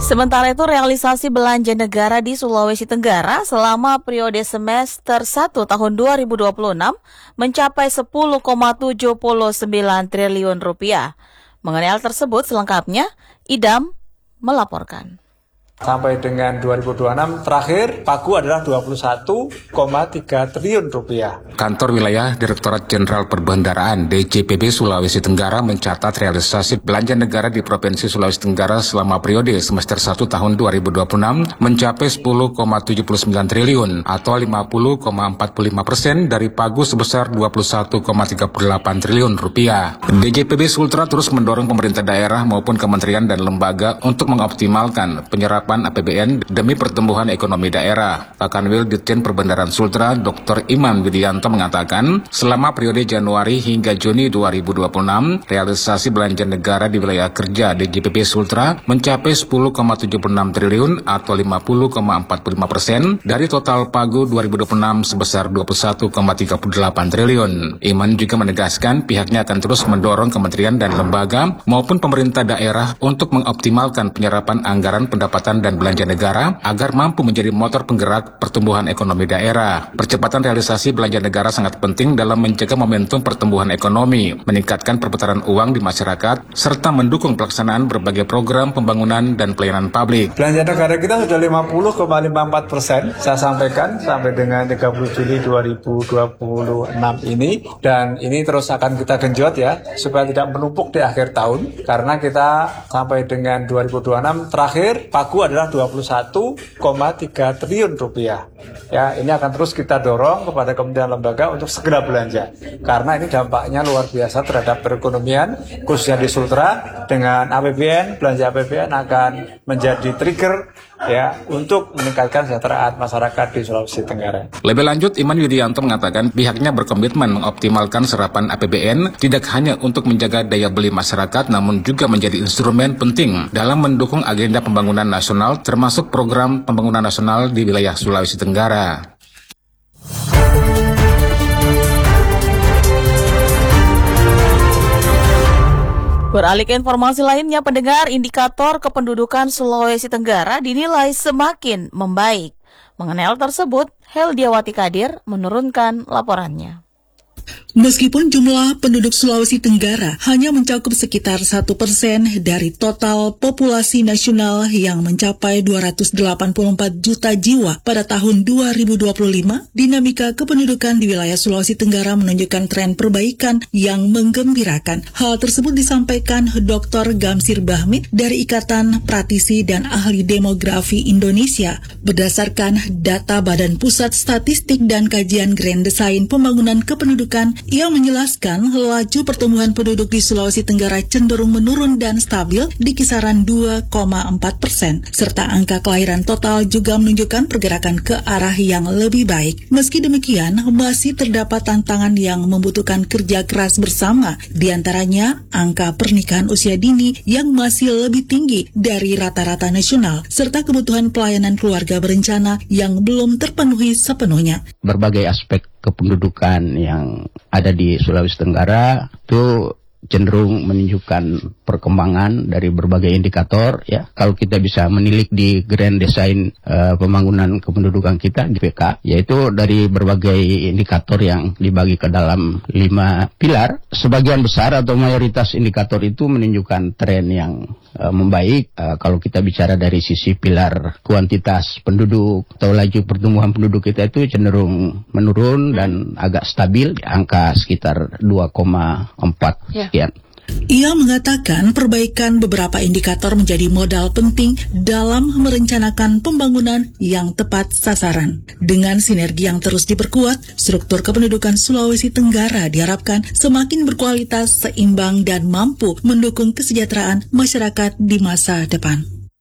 Sementara itu, realisasi belanja negara di Sulawesi Tenggara selama periode semester 1 tahun 2026 mencapai 10,79 triliun rupiah. Mengenai hal tersebut selengkapnya, Idam melaporkan. Sampai dengan 2026 terakhir pagu adalah 21,3 triliun rupiah. Kantor Wilayah Direktorat Jenderal Perbendaharaan DJPB Sulawesi Tenggara mencatat realisasi belanja negara di Provinsi Sulawesi Tenggara selama periode semester 1 tahun 2026 mencapai 10,79 triliun atau 50,45% dari pagu sebesar 21,38 triliun rupiah. DJPB Sultra terus mendorong pemerintah daerah maupun kementerian dan lembaga untuk mengoptimalkan penyerapan APBN demi pertumbuhan ekonomi daerah. Kakanwil Ditjen Perbendaharaan Sultra Dr. Iman Widianto mengatakan, selama periode Januari hingga Juni 2026, realisasi belanja negara di wilayah kerja DJPB Sultra mencapai 10,76 triliun atau 50,45% dari total pagu 2026 sebesar 21,38 triliun. Iman juga menegaskan pihaknya akan terus mendorong kementerian dan lembaga maupun pemerintah daerah untuk mengoptimalkan penyerapan anggaran pendapatan dan belanja negara agar mampu menjadi motor penggerak pertumbuhan ekonomi daerah. Percepatan realisasi belanja negara sangat penting dalam menjaga momentum pertumbuhan ekonomi, meningkatkan perputaran uang di masyarakat, serta mendukung pelaksanaan berbagai program pembangunan dan pelayanan publik. Belanja negara kita sudah 50,54%, saya sampaikan sampai dengan 30 Juli 2026 ini, dan ini terus akan kita genjot ya, supaya tidak menumpuk di akhir tahun, karena kita sampai dengan 2026 terakhir pagu adalah 21,3 triliun rupiah. Ya, ini akan terus kita dorong kepada kementerian lembaga untuk segera belanja, karena ini dampaknya luar biasa terhadap perekonomian, khususnya di Sultra. Dengan APBN, belanja APBN akan menjadi trigger ya untuk meningkatkan kesejahteraan masyarakat di Sulawesi Tenggara. Lebih lanjut, Iman Widianto mengatakan pihaknya berkomitmen mengoptimalkan serapan APBN tidak hanya untuk menjaga daya beli masyarakat, namun juga menjadi instrumen penting dalam mendukung agenda pembangunan nasional, termasuk program pembangunan nasional di wilayah Sulawesi Tenggara. Beralih ke informasi lainnya, pendengar, indikator kependudukan Sulawesi Tenggara dinilai semakin membaik. Mengenai hal tersebut, Heldiawati Kadir menurunkan laporannya. Meskipun jumlah penduduk Sulawesi Tenggara hanya mencakup sekitar 1% dari total populasi nasional yang mencapai 284 juta jiwa pada tahun 2025, dinamika kependudukan di wilayah Sulawesi Tenggara menunjukkan tren perbaikan yang menggembirakan. Hal tersebut disampaikan Dr. Gamsir Bahmid dari Ikatan Praktisi dan Ahli Demografi Indonesia. Berdasarkan data Badan Pusat Statistik dan Kajian Grand Design Pembangunan Kependudukan, ia menjelaskan laju pertumbuhan penduduk di Sulawesi Tenggara cenderung menurun dan stabil di kisaran 2,4%, serta angka kelahiran total juga menunjukkan pergerakan ke arah yang lebih baik. Meski demikian, masih terdapat tantangan yang membutuhkan kerja keras bersama, di antaranya angka pernikahan usia dini yang masih lebih tinggi dari rata-rata nasional, serta kebutuhan pelayanan keluarga berencana yang belum terpenuhi sepenuhnya. Berbagai aspek kependudukan yang ada di Sulawesi Tenggara itu cenderung menunjukkan perkembangan dari berbagai indikator ya. Kalau kita bisa menilik di Grand Design pembangunan kependudukan kita di PK, yaitu dari berbagai indikator yang dibagi ke dalam 5 pilar, sebagian besar atau mayoritas indikator itu menunjukkan tren yang membaik. Kalau kita bicara dari sisi pilar kuantitas penduduk atau laju pertumbuhan penduduk kita itu cenderung menurun dan agak stabil di angka sekitar 2,4 sekian. Ia mengatakan perbaikan beberapa indikator menjadi modal penting dalam merencanakan pembangunan yang tepat sasaran. Dengan sinergi yang terus diperkuat, struktur kependudukan Sulawesi Tenggara diharapkan semakin berkualitas, seimbang, dan mampu mendukung kesejahteraan masyarakat di masa depan.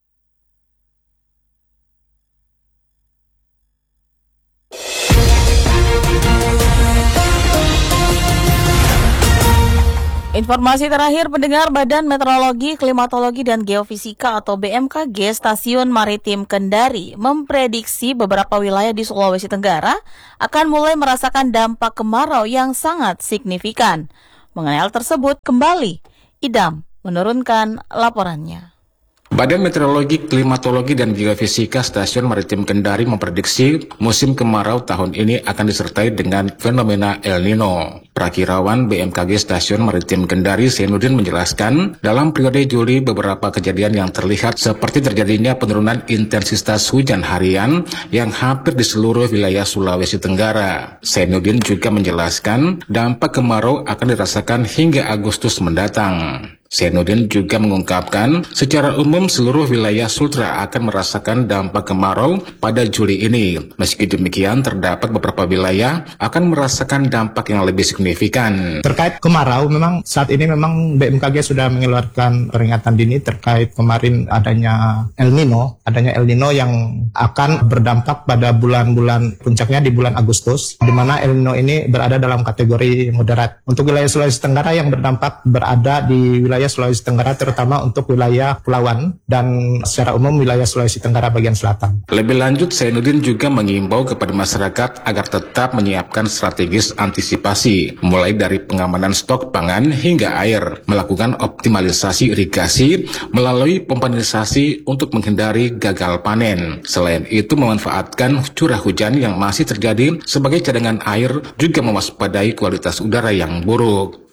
Informasi terakhir, pendengar, Badan Meteorologi, Klimatologi, dan Geofisika atau BMKG Stasiun Maritim Kendari memprediksi beberapa wilayah di Sulawesi Tenggara akan mulai merasakan dampak kemarau yang sangat signifikan. Mengenai hal tersebut, kembali Idam menurunkan laporannya. Badan Meteorologi, Klimatologi, dan Geofisika Stasiun Maritim Kendari memprediksi musim kemarau tahun ini akan disertai dengan fenomena El Nino. Prakirawan BMKG Stasiun Maritim Kendari, Zainuddin, menjelaskan dalam periode Juli beberapa kejadian yang terlihat seperti terjadinya penurunan intensitas hujan harian yang hampir di seluruh wilayah Sulawesi Tenggara. Zainuddin juga menjelaskan dampak kemarau akan dirasakan hingga Agustus mendatang. Zainuddin juga mengungkapkan secara umum seluruh wilayah Sultra akan merasakan dampak kemarau pada Juli ini. Meski demikian, terdapat beberapa wilayah akan merasakan dampak yang lebih signifikan. Terkait kemarau, memang saat ini memang BMKG sudah mengeluarkan peringatan dini terkait kemarin adanya El Nino yang akan berdampak pada bulan-bulan puncaknya di bulan Agustus, di mana El Nino ini berada dalam kategori moderat. Untuk wilayah Sulawesi Tenggara yang berdampak berada di wilayah Sulawesi Tenggara, terutama untuk wilayah Pulauan dan secara umum wilayah Sulawesi Tenggara bagian selatan. Lebih lanjut, Zainuddin juga mengimbau kepada masyarakat agar tetap menyiapkan strategis antisipasi, mulai dari pengamanan stok pangan hingga air, melakukan optimalisasi irigasi melalui pompanisasi untuk menghindari gagal panen. Selain itu, memanfaatkan curah hujan yang masih terjadi sebagai cadangan air, juga mewaspadai kualitas udara yang buruk.